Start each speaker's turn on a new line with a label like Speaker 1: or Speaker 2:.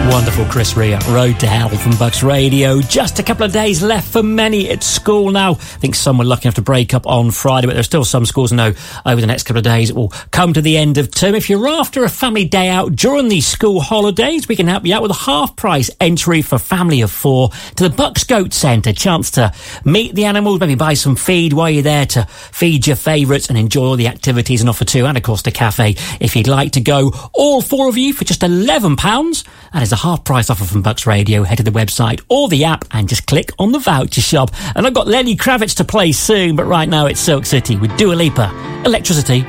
Speaker 1: Wonderful Chris Rea, Road to Hell from Bucks Radio. Just a couple of days left for many at school now. I think some were lucky enough to break up on Friday, but there's still some schools I know over the next couple of days it will come to the end of term. If you're after a family day out during these school holidays, we can help you out with a half-price entry for family of 4 to the Bucks Goat Centre. Chance to meet the animals, maybe buy some feed while you're there to feed your favourites and enjoy all the activities and offer too, and of course the cafe if you'd like to go. All 4 of you for just £11. That is a half-price offer from Bucks Radio. Head to the website or the app and just click on the voucher shop. And I've got Lenny Kravitz to play soon, but right now it's Silk City with Dua Lipa, Electricity.